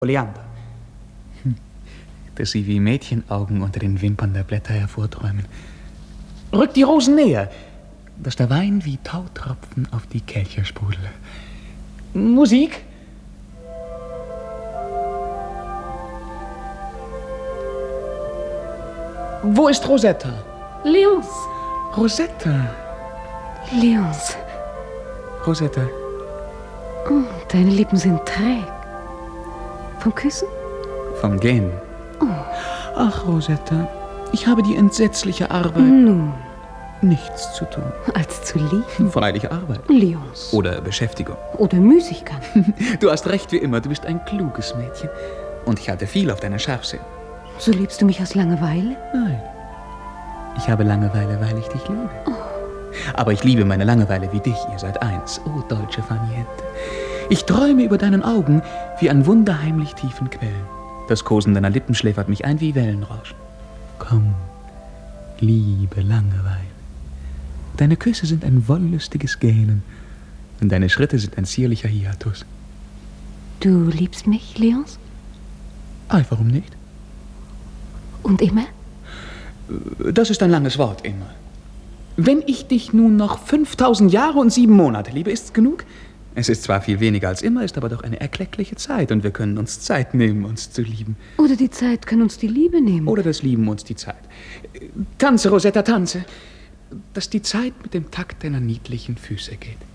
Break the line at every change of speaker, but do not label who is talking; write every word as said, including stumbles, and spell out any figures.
Oleander. Hm. Dass sie wie Mädchenaugen unter den Wimpern der Blätter hervorträumen. Rück die Rosen näher, dass der Wein wie Tautropfen auf die Kelche sprudele. Musik? Wo ist Rosetta?
Léonce.
Rosetta.
Léonce.
Rosetta.
Oh, deine Lippen sind träg. Vom Küssen?
Vom Gehen.
Oh.
Ach, Rosetta, ich habe die entsetzliche Arbeit...
Nun.
Nichts zu tun.
Als zu lieben?
Freilich Arbeit.
Léonce.
Oder Beschäftigung.
Oder Müßiggang.
Du hast recht wie immer, du bist ein kluges Mädchen. Und ich halte viel auf deinen Scharfsinn.
So liebst du mich aus Langeweile?
Nein. Ich habe Langeweile, weil ich dich liebe. Oh. Aber ich liebe meine Langeweile wie dich, ihr seid eins. Oh, dolce far niente. Ich träume über deinen Augen wie an wunderheimlich tiefen Quellen. Das Kosen deiner Lippen schläfert mich ein wie Wellenrauschen. Komm, liebe Langeweile. Deine Küsse sind ein wollüstiges Gähnen und deine Schritte sind ein zierlicher Hiatus.
Du liebst mich, Léonce?
Ei, warum nicht?
Und immer?
Das ist ein langes Wort, immer. Wenn ich dich nun noch fünftausend Jahre und sieben Monate liebe, ist's genug? Es ist zwar viel weniger als immer, ist aber doch eine erkleckliche Zeit und wir können uns Zeit nehmen, uns zu lieben.
Oder die Zeit kann uns die Liebe nehmen.
Oder das Lieben uns die Zeit. Tanze, Rosetta, tanze, dass die Zeit mit dem Takt deiner niedlichen Füße geht.